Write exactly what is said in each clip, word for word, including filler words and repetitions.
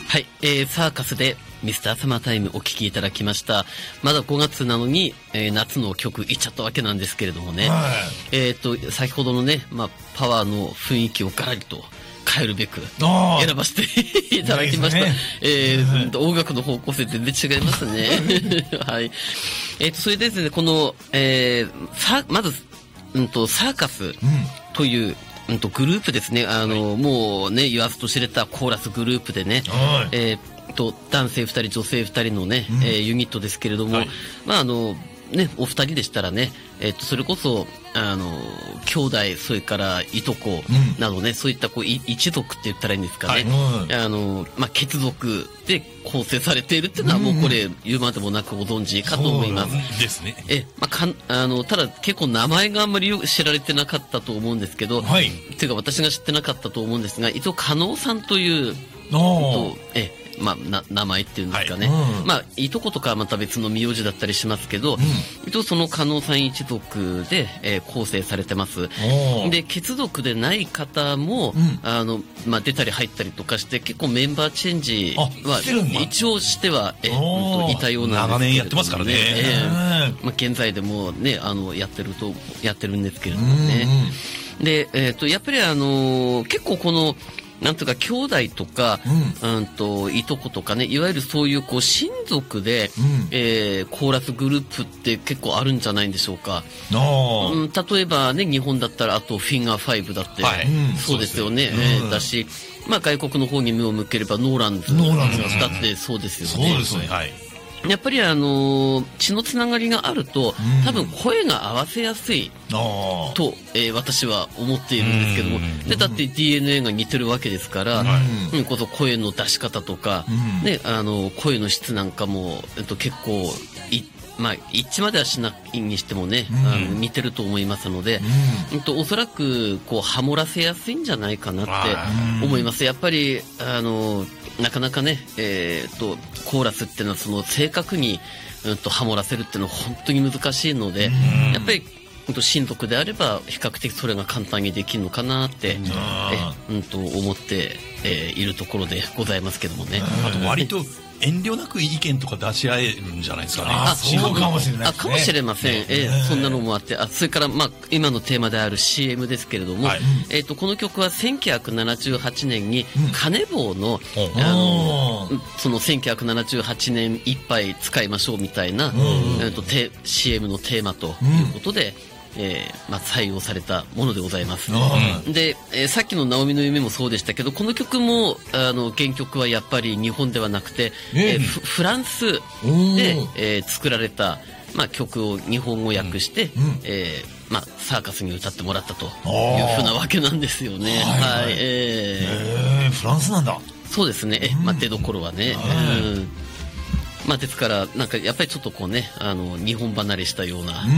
はい、えー、サーカスでミスターサマータイムお聴きいただきました。まだごがつなのに、えー、夏の曲いっちゃったわけなんですけれどもね、はい、えっと先ほどのね、まあ、パワーの雰囲気をガラリと変えるべく選ばせていただきました。ねえー、音楽の方向性全然違いますね。はい。えっとそれでですね、この、えー、さまず、うんとサーカスという、うんうん、とグループですね、あの、はい、もうね言わずと知れたコーラスグループでね、はい、えー、と男性ふたり女性ふたりのね、うん、えー、ユニットですけれども、はい、まああのねお二人でしたらね、えー、とそれこそあの兄弟それからいとこなどね、うん、そういったこう一族って言ったらいいんですかね、はい、あのまあ血族で構成されているっていうのはもうこれ言うまでもなくご存知かと思います。 そうですね。 え、まあ、かんあのただ結構名前があんまり知られてなかったと思うんですけど、はい、っていうか私が知ってなかったと思うんですが、一応加納さんというとえまあ、な名前っていうんですかね、はい、うん、まあいとことかはまた別の名字だったりしますけど、うん、一応その加納さん一族で、えー、構成されてます。で血族でない方も、うん、あのまあ、出たり入ったりとかして結構メンバーチェンジは一応してはえ、うん、といたようなんですけれども、ね、長年やってますからね、 えーまあ、現在でもねあのやってるとやってるんですけれどもね、うん、で、えー、とやっぱりあのー、結構このなんとか兄弟とか、うん、うんといとことかね、いわゆるそういうこう親族で、うん、えー、コーラスグループって結構あるんじゃないんでしょうか。うん、例えばね日本だったらあとフィンガーファイブだって、はい、そうですよね、うん、えー、だし、まあ、外国の方に目を向ければノーランズだってそうですよね。 そうですね、はい。 やっぱりあのー、血のつながりがあると、うん、多分声が合わせやすいと、えー、私は思っているんですけども、でだって ディーエヌエー が似てるわけですから、うんうん、こそ声の出し方とか、うん、ね、あの声の質なんかも、えっと、結構いまあ、一致まではしないにしてもね、うん、あの似てると思いますので、うん、とおそらくこうハモらせやすいんじゃないかなって思います。やっぱりあのなかなかね、えー、とコーラスっていうのはその正確に、うん、とハモらせるっていうのは本当に難しいので、うん、やっぱり親族であれば比較的それが簡単にできるのかなって、え、うん、と思って、えー、いるところでございますけどもね。 あと割と遠慮なく意見とか出し合えるんじゃないですかね。 あ、そうかもしれないですね。 あ、かもしれません。ね、えー、そんなのもあって、あ、それからまあ今のテーマである シーエム ですけれども、はい、えっとこの曲はせんきゅうひゃくななじゅうはちねんにカネボウの、うん、あのそのせんきゅうひゃくななじゅうはちねんいっぱい使いましょうみたいな、うん、えっと シーエム のテーマということで。うん、えーまあ、採用されたものでございます。うん、で、えー、さっきの「ナオミの夢」もそうでしたけど、この曲もあの原曲はやっぱり日本ではなくて、えー、フ, フランスで、えー、作られた、まあ、曲を日本語訳して、うん、えーまあ、サーカスに歌ってもらったというふうなわけなんですよね。はい、はい、 えー、えー、フランスなんだ。 そうですね、まあ、出どころはね。うん、まあ、ですからなんかやっぱりちょっとこうねあの日本離れしたような、うん、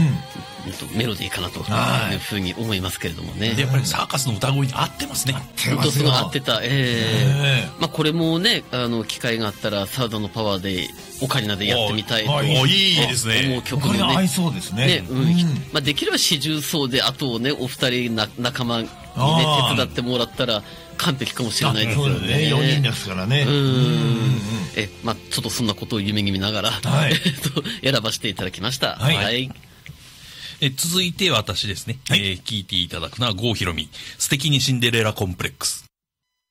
メロディーかなというふうに思いますけれどもね。 でやっぱりサーカスの歌声に合ってますね。 合ってますよ。合ってた。えー、まあこれもねあの機会があったらサードのパワーでオカリナでやってみたいと。 おいいですね。 もう曲もね。オカリナ合いそうですね。 ね、うん、まあできれば四重奏であとねお二人な仲間にね手伝ってもらったら完璧かもしれないですよね。 よにんですからね。うん。 え、まあちょっとそんなことを夢に見ながら、はい、選ばせていただきました。はい。はい、 え続いて私ですね、はい、えー、聞いていただくのは郷ひろみ、素敵にシンデレラコンプレックス。